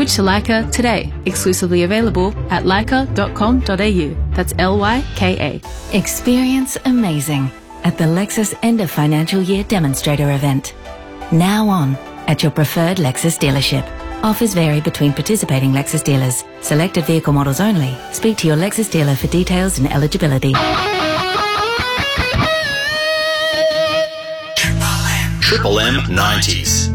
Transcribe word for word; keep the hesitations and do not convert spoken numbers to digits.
Switch to Leica today. Exclusively available at leica dot com dot a u. That's L Y K A. Experience amazing at the Lexus End of Financial Year Demonstrator event. Now on at your preferred Lexus dealership. Offers vary between participating Lexus dealers. Selected vehicle models only. Speak to your Lexus dealer for details and eligibility. Triple M nineties.